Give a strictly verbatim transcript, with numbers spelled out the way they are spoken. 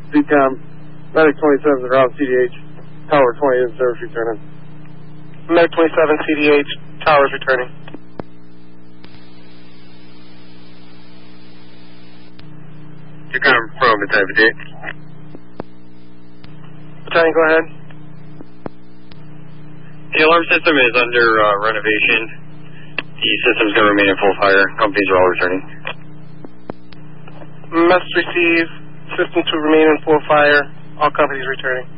V COM, Medic twenty-seven is around C D H, Tower twenty is service returning. Medic twenty-seven, C D H, Towers returning. You come from Battalion V D. Battalion, go ahead. The alarm system is under uh, renovation. The system's going to remain in full fire. Companies are all returning. Message received. System to remain in full fire. All companies returning.